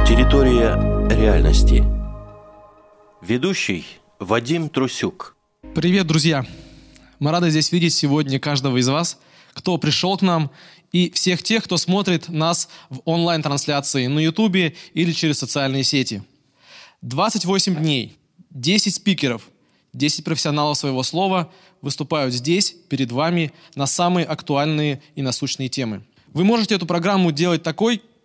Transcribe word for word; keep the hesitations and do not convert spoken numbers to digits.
Территория реальности. Ведущий Вадим Трусюк. Привет, друзья! Мы рады здесь видеть сегодня каждого из вас, кто пришел к нам, и всех тех, кто смотрит нас в онлайн-трансляции на Ютубе или через социальные сети. двадцать восемь дней, десять спикеров, десять профессионалов своего слова выступают здесь, перед вами, на самые актуальные и насущные темы. Вы можете эту программу делать такой,